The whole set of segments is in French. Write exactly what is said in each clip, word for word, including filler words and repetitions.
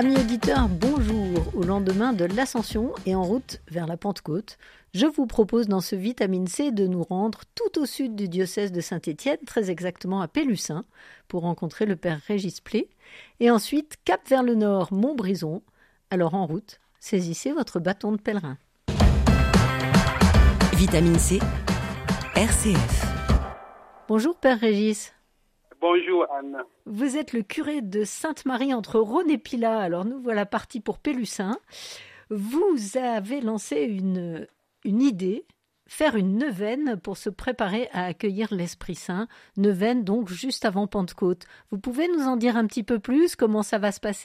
Amis auditeurs, bonjour. Au lendemain de l'Ascension et en route vers la Pentecôte, je vous propose dans ce Vitamine C de nous rendre tout au sud du diocèse de Saint-Étienne, très exactement à Pélussin, pour rencontrer le Père Régis Plé. Et ensuite, cap vers le nord, Montbrison. Alors en route, saisissez votre bâton de pèlerin. Vitamine C, R C F. Bonjour Père Régis. Bonjour Anne. Vous êtes le curé de Sainte-Marie entre Rhône et Pilat. Alors nous voilà partis pour Pélussin. Vous avez lancé une, une idée, faire une neuvaine pour se préparer à accueillir l'Esprit Saint. Neuvaine donc juste avant Pentecôte. Vous pouvez nous en dire un petit peu plus, comment ça va se passer ?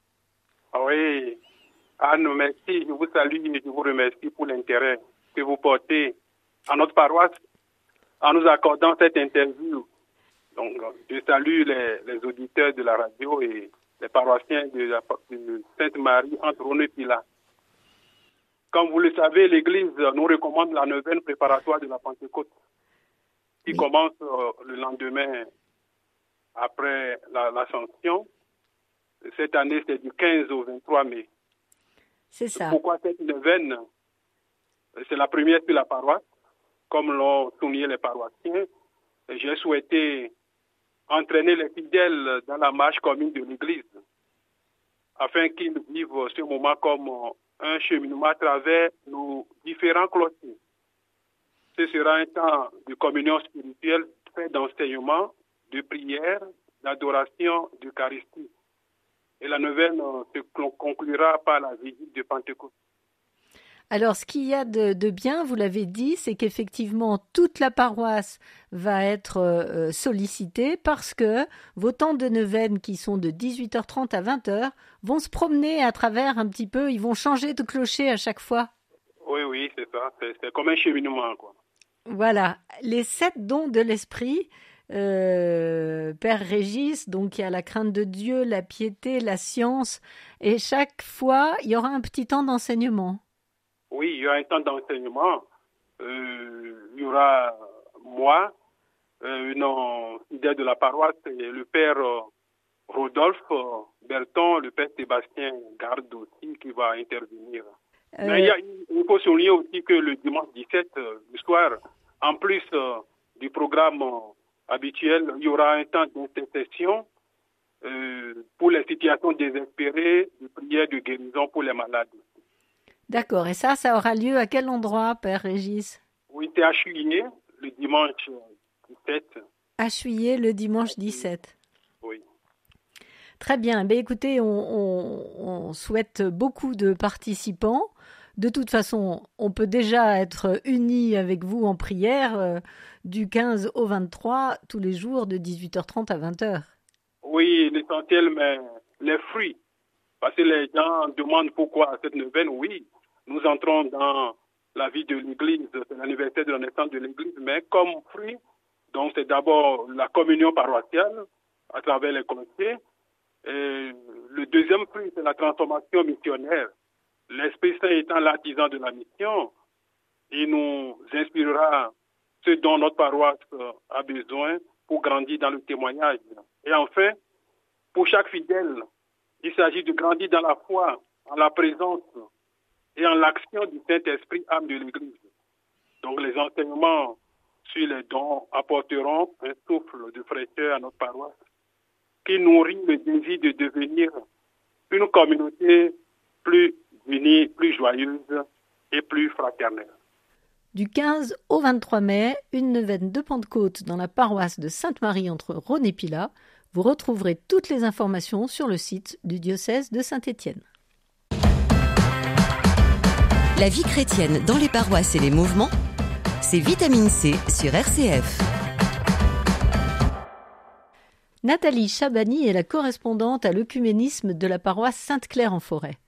Oui, Anne, merci. Je vous salue et je vous remercie pour l'intérêt que vous portez à notre paroisse en nous accordant cette interview. Donc, je salue les, les auditeurs de la radio et les paroissiens de, la, de Sainte-Marie entre Rhône et Pilat. Comme vous le savez, l'Église nous recommande la neuvaine préparatoire de la Pentecôte qui oui. commence euh, le lendemain après la, l'Ascension. Cette année, c'est du quinze au vingt-trois mai. C'est ça. Pourquoi cette neuvaine ? C'est la première sur la paroisse, comme l'ont souligné les paroissiens. J'ai souhaité entraîner les fidèles dans la marche commune de l'Église, afin qu'ils vivent ce moment comme un cheminement à travers nos différents clochers. Ce sera un temps de communion spirituelle fait d'enseignement, de prière, d'adoration, d'Eucharistie. Et la neuvaine se conclura par la visite de Pentecôte. Alors, ce qu'il y a de, de bien, vous l'avez dit, c'est qu'effectivement, toute la paroisse va être euh, sollicitée parce que vos temps de neuvaine, qui sont de dix-huit heures trente à vingt heures, vont se promener à travers un petit peu, ils vont changer de clocher à chaque fois. Oui, oui, c'est ça. C'est, c'est comme un cheminement, quoi. Voilà. Les sept dons de l'esprit, euh, Père Régis, donc il y a la crainte de Dieu, la piété, la science, et chaque fois, il y aura un petit temps d'enseignement. Oui, il y aura un temps d'enseignement. Euh, il y aura moi, euh, une fidèle de la paroisse, et le père euh, Rodolphe euh, Berton, le père Sébastien Garde aussi, qui va intervenir. Euh... Mais il, y a, il faut souligner aussi que le dimanche dix-sept, euh, du soir, en plus euh, du programme euh, habituel, il y aura un temps d'intercession euh, pour les situations désespérées, de prière de guérison pour les malades. D'accord. Et ça, ça aura lieu à quel endroit, Père Régis ? Oui, c'est à Chuillet, le dimanche dix-sept. À Chuillet, le dimanche dix-sept. Oui. Très bien. Ben, écoutez, on, on, on souhaite beaucoup de participants. De toute façon, on peut déjà être unis avec vous en prière euh, du quinze au vingt-trois, tous les jours de dix-huit heures trente à vingt heures. Oui, l'essentiel, mais les fruits. Parce que les gens demandent pourquoi cette neuvaine. Oui, nous entrons dans la vie de l'Église, c'est l'anniversaire de la naissance de l'Église, mais comme fruit, donc c'est d'abord la communion paroissiale à travers les clochers. Et le deuxième fruit, c'est la transformation missionnaire. L'Esprit Saint étant l'artisan de la mission, il nous inspirera ce dont notre paroisse a besoin pour grandir dans le témoignage. Et enfin, pour chaque fidèle, il s'agit de grandir dans la foi, en la présence et en l'action du Saint-Esprit, âme de l'Église. Donc les enseignements sur les dons apporteront un souffle de fraîcheur à notre paroisse qui nourrit le désir de devenir une communauté plus unie, plus joyeuse et plus fraternelle. Du quinze au vingt-trois mai, une neuvaine de Pentecôte dans la paroisse de Sainte-Marie entre Rhône et Pilat. Vous retrouverez toutes les informations sur le site du diocèse de Saint-Étienne. La vie chrétienne dans les paroisses et les mouvements, c'est Vitamine C sur R C F. Nathalie Chabani est la correspondante à l'œcuménisme de la paroisse Sainte-Claire-en-Forêt.